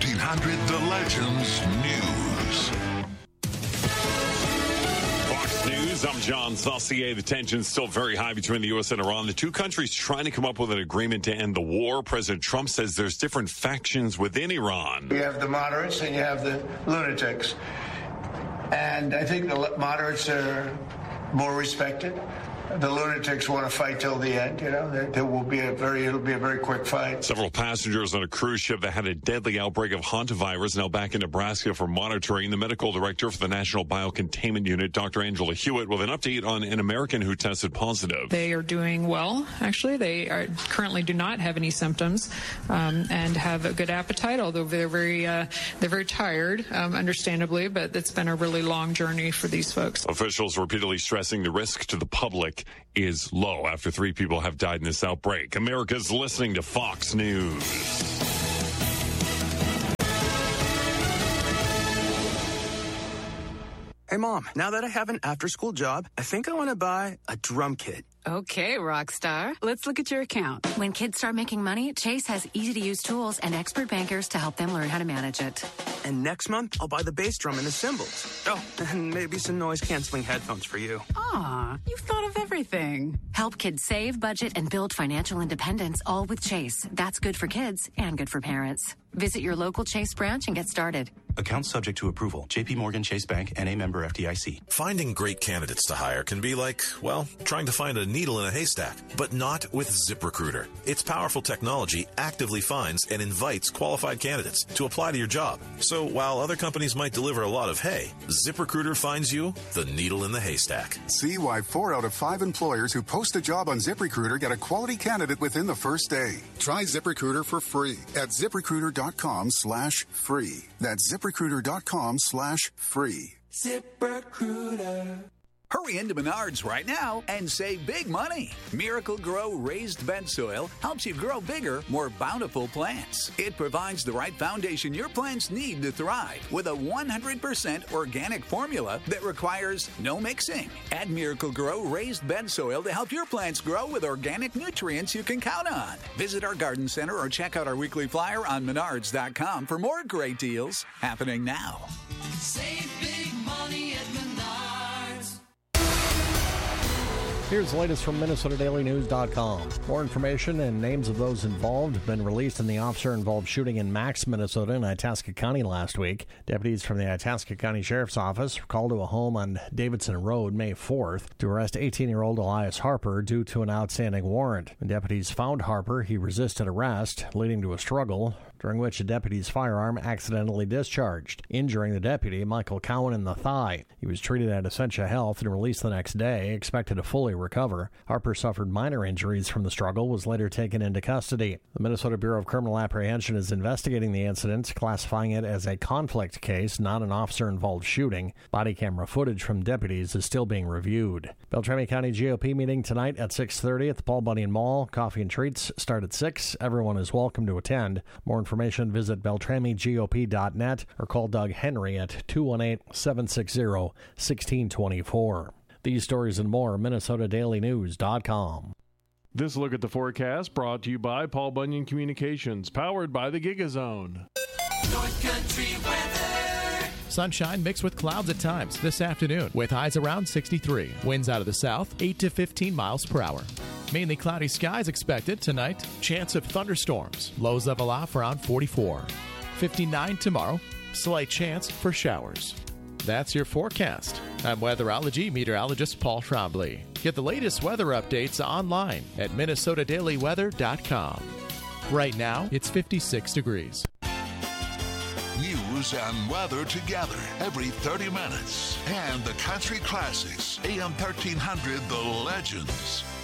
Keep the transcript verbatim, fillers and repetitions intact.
thirteen hundred The Legends News. Fox News, I'm John Saucier. The tension's still very high between the U S and Iran. The two countries trying to come up with an agreement to end the war. President Trump says there's different factions within Iran. You have the moderates and you have the lunatics. And I think the moderates are more respected. The lunatics want to fight till the end. You know, there, there will be a very, it'll be a very quick fight. Several passengers on a cruise ship that had a deadly outbreak of hantavirus now back in Nebraska for monitoring. The medical director for the National Biocontainment Unit, Doctor Angela Hewitt, with an update on an American who tested positive. They are doing well, actually. They are, currently do not have any symptoms um, and have a good appetite, although they're very, uh, they're very tired, um, understandably, but it's been a really long journey for these folks. Officials repeatedly stressing the risk to the public is low after three people have died in this outbreak. America's listening to Fox News. Hey, Mom, now that I have an after-school job, I think I want to buy a drum kit. Okay, Rockstar. Let's look at your account. When kids start making money, Chase has easy-to-use tools and expert bankers to help them learn how to manage it. And next month, I'll buy the bass drum and the cymbals. Oh, and maybe some noise-canceling headphones for you. Aw, you've thought of everything. Help kids save, budget, and build financial independence, all with Chase. That's good for kids and good for parents. Visit your local Chase branch and get started. Account subject to approval. J P Morgan Chase Bank, N A member F D I C. Finding great candidates to hire can be like, well, trying to find a needle in a haystack, but not with ZipRecruiter. Its powerful technology actively finds and invites qualified candidates to apply to your job. So while other companies might deliver a lot of hay, ZipRecruiter finds you the needle in the haystack. See why four out of five employers who post a job on ZipRecruiter get a quality candidate within the first day. Try ZipRecruiter for free at ZipRecruiter.com slash free. That's ZipRecruiter.com slash free. ZipRecruiter. Hurry into Menards right now and save big money. Miracle Grow Raised Bed Soil helps you grow bigger, more bountiful plants. It provides the right foundation your plants need to thrive with a one hundred percent organic formula that requires no mixing. Add Miracle Grow Raised Bed Soil to help your plants grow with organic nutrients you can count on. Visit our garden center or check out our weekly flyer on menards dot com for more great deals happening now. Save big money at Menards. Here's the latest from Minnesota Daily News dot com. More information and names of those involved have been released in the officer-involved shooting in Max, Minnesota and Itasca County last week. Deputies from the Itasca County Sheriff's Office were called to a home on Davidson Road May fourth to arrest eighteen-year-old Elias Harper due to an outstanding warrant. When deputies found Harper, he resisted arrest, leading to a struggle, during which a deputy's firearm accidentally discharged, injuring the deputy, Michael Cowan, in the thigh. He was treated at Essentia Health and released the next day, expected to fully recover. Harper suffered minor injuries from the struggle, was later taken into custody. The Minnesota Bureau of Criminal Apprehension is investigating the incident, classifying it as a conflict case, not an officer-involved shooting. Body camera footage from deputies is still being reviewed. Beltrami County G O P meeting tonight at six thirty at the Paul Bunyan Mall. Coffee and treats start at six. Everyone is welcome to attend. More information, visit beltrami G O P dot net or call Doug Henry at two one eight, seven six zero, one six two four. These stories and more, Minnesota Daily News dot com. This look at the forecast brought to you by Paul Bunyan Communications, powered by the GigaZone. North Country weather. Sunshine mixed with clouds at times this afternoon, with highs around sixty-three. Winds out of the south, eight to fifteen miles per hour. Mainly cloudy skies expected tonight. Chance of thunderstorms. Lows level off around forty-four. fifty-nine tomorrow. Slight chance for showers. That's your forecast. I'm weatherology meteorologist Paul Trombley. Get the latest weather updates online at minnesota daily weather dot com. Right now, it's fifty-six degrees. News and weather together every thirty minutes. And the country classics, A M thirteen hundred, The Legends.